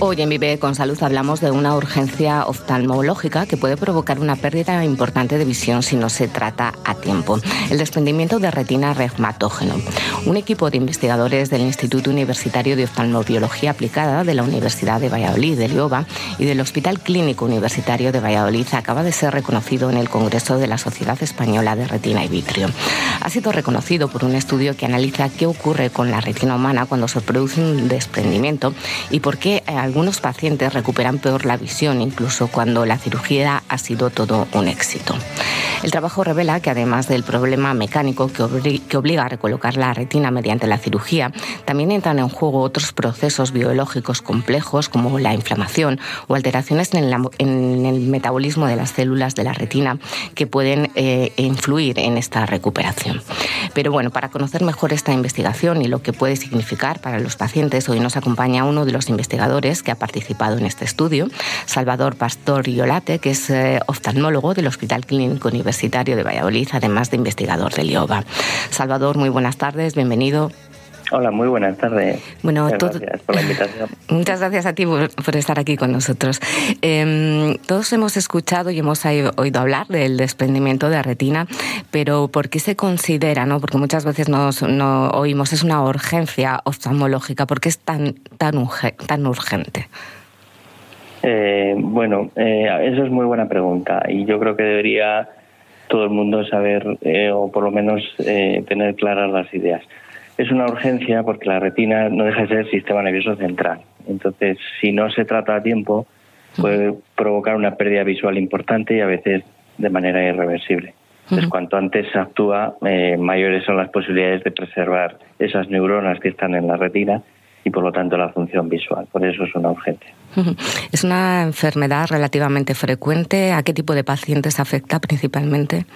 Hoy en Vive con Salud hablamos de una urgencia oftalmológica que puede provocar una pérdida importante de visión si no se trata a tiempo. El desprendimiento de retina reumatógeno. Un equipo de investigadores del Instituto Universitario de Oftalmobiología Aplicada de la Universidad de Valladolid, del IOBA, y del Hospital Clínico Universitario de Valladolid acaba de ser reconocido en el Congreso de la Sociedad Española de Retina y Vitrio. Ha sido reconocido por un estudio que analiza qué ocurre con la retina humana cuando se produce un desprendimiento y por qué algunos pacientes recuperan peor la visión, incluso cuando la cirugía ha sido todo un éxito. El trabajo revela que además del problema mecánico que obliga a recolocar la retina mediante la cirugía, también entran en juego otros procesos biológicos complejos como la inflamación o alteraciones en el metabolismo de las células de la retina que pueden influir en esta recuperación. Pero bueno, para conocer mejor esta investigación y lo que puede significar para los pacientes, hoy nos acompaña uno de los investigadores que ha participado en este estudio, Salvador Pastor y Olate, que es oftalmólogo del Hospital Clínico Universitario de Valladolid, además de investigador del IOBA. Salvador, muy buenas tardes, bienvenido. Hola, muy buenas tardes. Bueno, gracias por la invitación. Muchas gracias a ti por estar aquí con nosotros. Todos hemos escuchado y hemos oído hablar del desprendimiento de retina, pero ¿por qué se considera, no? Porque muchas veces no oímos, es una urgencia oftalmológica. ¿Por qué es tan urgente? Eso es muy buena pregunta y yo creo que debería todo el mundo saber o por lo menos tener claras las ideas. Es una urgencia porque la retina no deja de ser el sistema nervioso central. Entonces, si no se trata a tiempo, puede provocar una pérdida visual importante y a veces de manera irreversible. Entonces, cuanto antes se actúa, mayores son las posibilidades de preservar esas neuronas que están en la retina y, por lo tanto, la función visual. Por eso es una urgencia. ¿Es una enfermedad relativamente frecuente? ¿A qué tipo de pacientes afecta principalmente?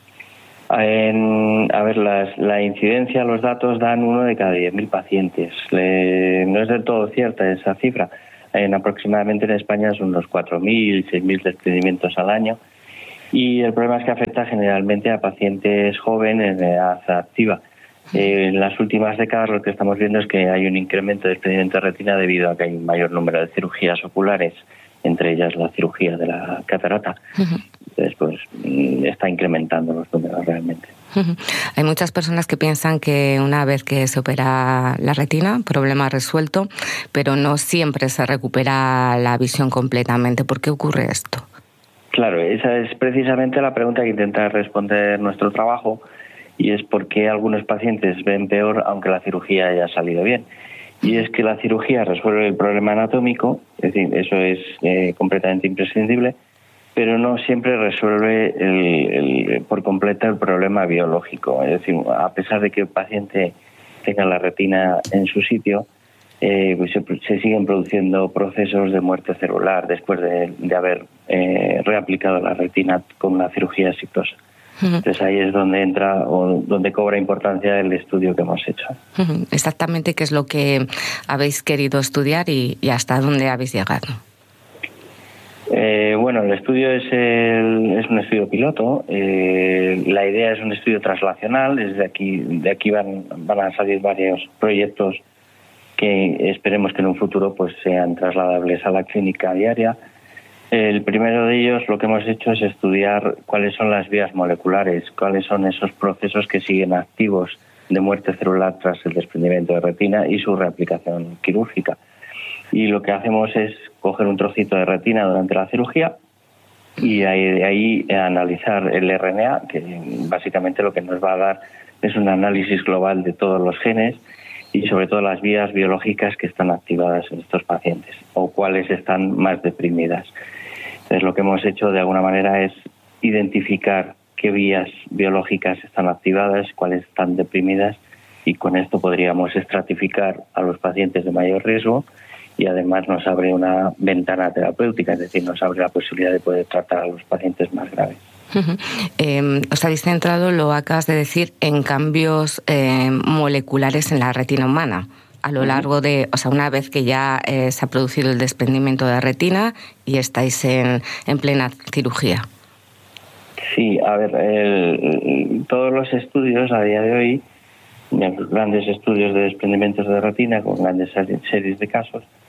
La incidencia, los datos dan 1 de cada 10.000 pacientes. No es del todo cierta esa cifra. Aproximadamente en España son unos 4.000, 6.000 desprendimientos al año. Y el problema es que afecta generalmente a pacientes jóvenes de edad activa. En las últimas décadas lo que estamos viendo es que hay un incremento de desprendimiento de retina debido a que hay un mayor número de cirugías oculares, entre ellas la cirugía de la catarata. Entonces, pues está incrementando los números realmente. Hay muchas personas que piensan que una vez que se opera la retina, problema resuelto, pero no siempre se recupera la visión completamente. ¿Por qué ocurre esto? Claro, esa es precisamente la pregunta que intenta responder nuestro trabajo, y es por qué algunos pacientes ven peor aunque la cirugía haya salido bien. Y es que la cirugía resuelve el problema anatómico, es decir, eso es completamente imprescindible, pero no siempre resuelve por completo el problema biológico. Es decir, a pesar de que el paciente tenga la retina en su sitio, pues se siguen produciendo procesos de muerte celular después de haber reaplicado la retina con una cirugía exitosa. Entonces ahí es donde entra o donde cobra importancia el estudio que hemos hecho. Exactamente, ¿qué es lo que habéis querido estudiar y hasta dónde habéis llegado? El estudio es un estudio piloto. La idea es un estudio translacional. De aquí van a salir varios proyectos que esperemos que en un futuro pues sean trasladables a la clínica diaria. El primero de ellos, lo que hemos hecho es estudiar cuáles son las vías moleculares, cuáles son esos procesos que siguen activos de muerte celular tras el desprendimiento de retina y su reaplicación quirúrgica. Y lo que hacemos es coger un trocito de retina durante la cirugía y de ahí analizar el RNA, que básicamente lo que nos va a dar es un análisis global de todos los genes y sobre todo las vías biológicas que están activadas en estos pacientes o cuáles están más deprimidas. Entonces, lo que hemos hecho de alguna manera es identificar qué vías biológicas están activadas, cuáles están deprimidas, y con esto podríamos estratificar a los pacientes de mayor riesgo y además nos abre una ventana terapéutica, es decir, nos abre la posibilidad de poder tratar a los pacientes más graves. Os habéis centrado, lo acabas de decir, en cambios moleculares en la retina humana a lo largo de, una vez que ya se ha producido el desprendimiento de retina y estáis en plena cirugía. Sí, todos los estudios a día de hoy, grandes estudios de desprendimientos de retina con grandes series de casos,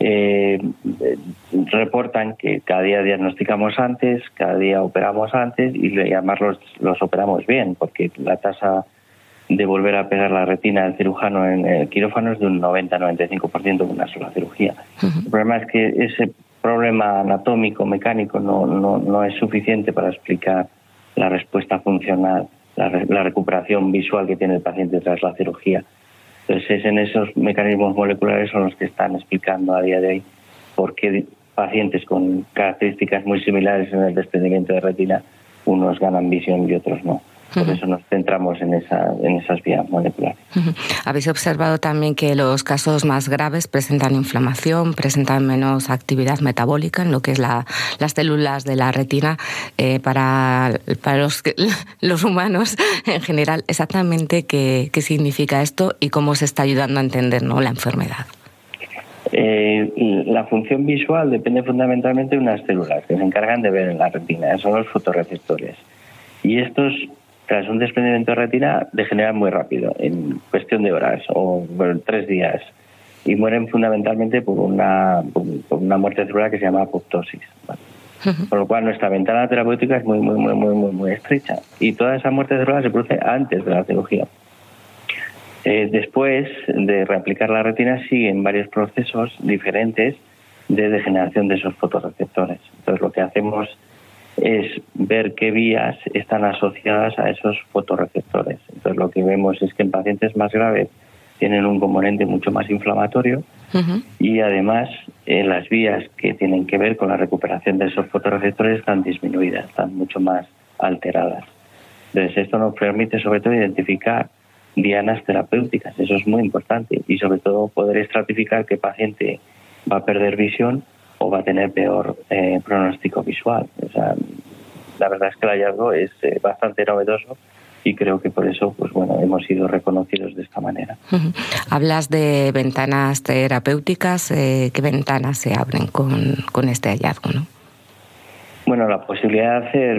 reportan que cada día diagnosticamos antes, cada día operamos antes y además los operamos bien, porque la tasa de volver a pegar la retina del cirujano en el quirófano es de un 90-95% con una sola cirugía. El problema es que ese problema anatómico, mecánico, no es suficiente para explicar la respuesta funcional, la recuperación visual que tiene el paciente tras la cirugía. Entonces, es en esos mecanismos moleculares son los que están explicando a día de hoy por qué pacientes con características muy similares en el desprendimiento de retina, unos ganan visión y otros no. Por eso nos centramos en esas vías moleculares. ¿Habéis observado también que los casos más graves presentan inflamación, presentan menos actividad metabólica en lo que es las células de la retina? Para los humanos en general, exactamente qué significa esto y cómo se está ayudando a entender, ¿no?, la enfermedad. La función visual depende fundamentalmente de unas células que se encargan de ver en la retina, son los fotorreceptores. Y estos, tras un desprendimiento de retina, degeneran muy rápido, en cuestión de horas o 3 días, y mueren fundamentalmente por una muerte celular que se llama apoptosis, ¿vale? Con lo cual nuestra ventana terapéutica es muy estrecha, y toda esa muerte celular se produce antes de la cirugía. Después de reaplicar la retina siguen varios procesos diferentes de degeneración de esos fotorreceptores. Entonces lo que hacemos es ver qué vías están asociadas a esos fotorreceptores. Entonces lo que vemos es que en pacientes más graves tienen un componente mucho más inflamatorio y además las vías que tienen que ver con la recuperación de esos fotorreceptores están disminuidas, están mucho más alteradas. Entonces esto nos permite sobre todo identificar dianas terapéuticas, eso es muy importante, y sobre todo poder estratificar qué paciente va a perder visión o va a tener peor pronóstico visual. O sea, la verdad es que el hallazgo es bastante novedoso y creo que por eso hemos sido reconocidos de esta manera. Hablas de ventanas terapéuticas, ¿qué ventanas se abren con este hallazgo, no? Bueno, la posibilidad de hacer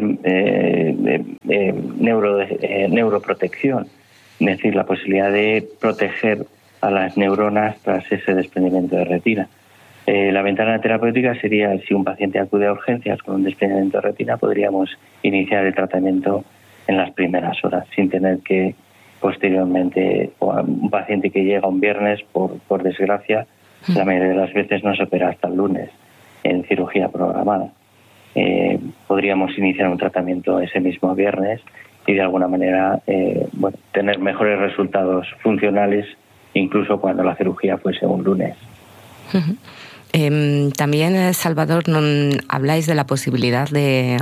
neuroprotección, es decir, la posibilidad de proteger a las neuronas tras ese desprendimiento de retina. La ventana terapéutica sería, si un paciente acude a urgencias con un desprendimiento de retina, podríamos iniciar el tratamiento en las primeras horas, sin tener que posteriormente, o a un paciente que llega un viernes, por desgracia, la mayoría de las veces no se opera hasta el lunes en cirugía programada. Podríamos iniciar un tratamiento ese mismo viernes y de alguna manera tener mejores resultados funcionales incluso cuando la cirugía fuese un lunes. También, Salvador, hablabas de la posibilidad de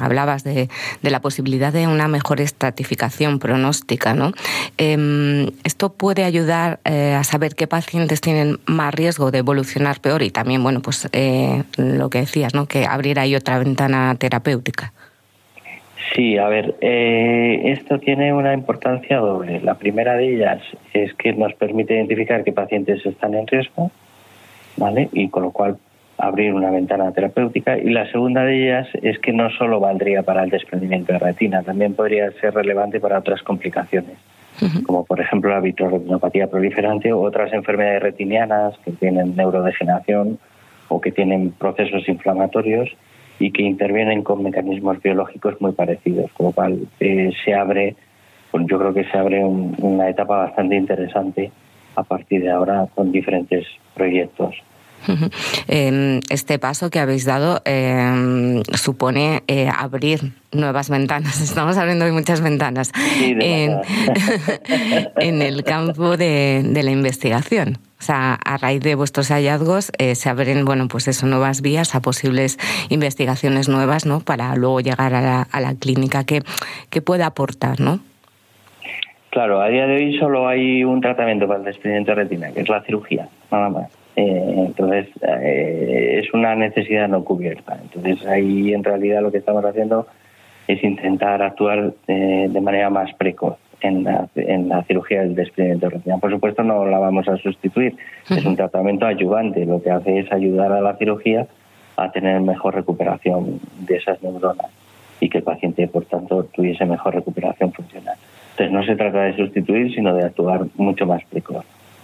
una mejor estratificación pronóstica, ¿no? Esto puede ayudar a saber qué pacientes tienen más riesgo de evolucionar peor y también, lo que decías, ¿no?, que abrir ahí otra ventana terapéutica. Sí, a ver, esto tiene una importancia doble. La primera de ellas es que nos permite identificar qué pacientes están en riesgo, ¿vale? Y con lo cual abrir una ventana terapéutica. Y la segunda de ellas es que no solo valdría para el desprendimiento de retina, también podría ser relevante para otras complicaciones, como por ejemplo la vitreoretinopatía proliferante o otras enfermedades retinianas que tienen neurodegeneración o que tienen procesos inflamatorios y que intervienen con mecanismos biológicos muy parecidos, con lo cual yo creo que se abre una etapa bastante interesante a partir de ahora con diferentes proyectos. Este paso que habéis dado supone abrir nuevas ventanas. Estamos abriendo hoy muchas ventanas en el campo de la investigación. O sea, a raíz de vuestros hallazgos se abren, nuevas vías a posibles investigaciones nuevas, ¿no?, para luego llegar a la clínica que pueda aportar, ¿no? Claro, a día de hoy solo hay un tratamiento para el desprendimiento de retina, que es la cirugía, nada más. Entonces, es una necesidad no cubierta. Entonces, ahí en realidad lo que estamos haciendo es intentar actuar de manera más precoz en la cirugía del desprendimiento de retina. Por supuesto, no la vamos a sustituir. Es un tratamiento ayudante. Lo que hace es ayudar a la cirugía a tener mejor recuperación de esas neuronas y que el paciente, por tanto, tuviese mejor recuperación funcional. Entonces, no se trata de sustituir, sino de actuar mucho más precoz.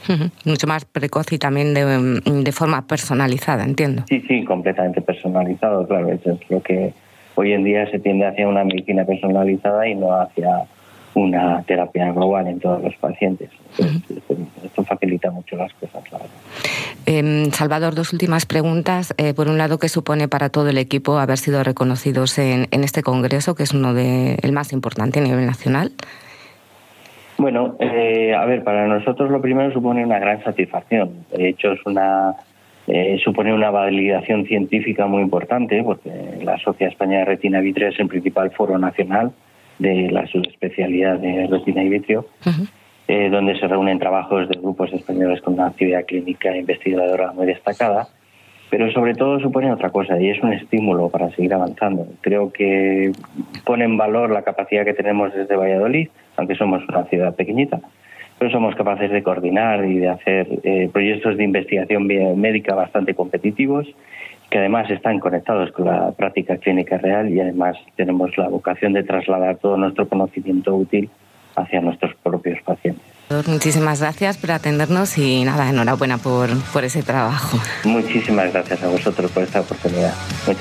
Mucho más precoz y también de forma personalizada, entiendo. Sí, completamente personalizado, claro. Eso es lo que hoy en día se tiende hacia una medicina personalizada y no hacia una terapia global en todos los pacientes. Entonces, esto facilita mucho las cosas, la verdad. Salvador, 2 últimas preguntas. Por un lado, ¿qué supone para todo el equipo haber sido reconocidos en este congreso, que es el más importante a nivel nacional? Bueno, para nosotros lo primero supone una gran satisfacción. De hecho, supone una validación científica muy importante, porque la Sociedad Española de Retina y Vitrio es el principal foro nacional de la subespecialidad de retina y vitrio, donde se reúnen trabajos de grupos españoles con una actividad clínica e investigadora muy destacada, pero sobre todo supone otra cosa, y es un estímulo para seguir avanzando. Creo que pone en valor la capacidad que tenemos desde Valladolid, aunque somos una ciudad pequeñita, pero somos capaces de coordinar y de hacer proyectos de investigación médica bastante competitivos, que además están conectados con la práctica clínica real, y además tenemos la vocación de trasladar todo nuestro conocimiento útil hacia nuestros propios pacientes. Muchísimas gracias por atendernos y enhorabuena por ese trabajo. Muchísimas gracias a vosotros por esta oportunidad.